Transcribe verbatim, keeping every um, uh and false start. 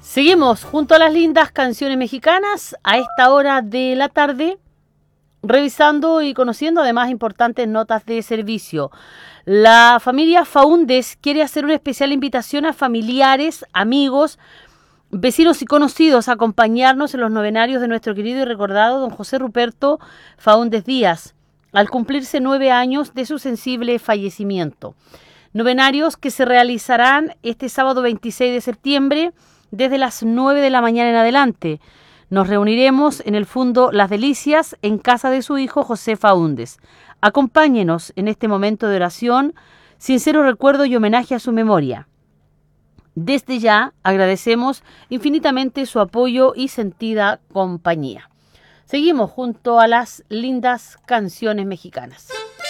Seguimos junto a las lindas canciones mexicanas a esta hora de la tarde, revisando y conociendo además importantes notas de servicio. La familia Faúndez quiere hacer una especial invitación a familiares, amigos, vecinos y conocidos a acompañarnos en los novenarios de nuestro querido y recordado don José Ruperto Faúndez Díaz, al cumplirse nueve años de su sensible fallecimiento. Novenarios que se realizarán este sábado veintiséis de septiembre desde las nueve de la mañana en adelante. Nos reuniremos en el Fundo Las Delicias en casa de su hijo José Faúndez. Acompáñenos en este momento de oración, sincero recuerdo y homenaje a su memoria. Desde ya agradecemos infinitamente su apoyo y sentida compañía. Seguimos junto a las lindas canciones mexicanas.